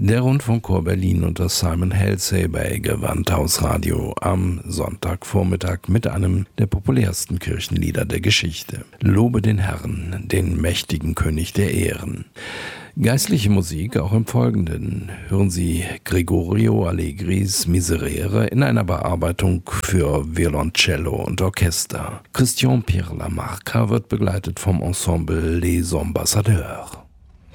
Der Rundfunkchor Berlin und das Simon Halsey Gewandhausradio am Sonntagvormittag mit einem der populärsten Kirchenlieder der Geschichte. Lobe den Herrn, den mächtigen König der Ehren. Geistliche Musik auch im Folgenden. Hören Sie Gregorio Allegris Miserere in einer Bearbeitung für Violoncello und Orchester. Christian Pierre Lamarca wird begleitet vom Ensemble Les Ambassadeurs.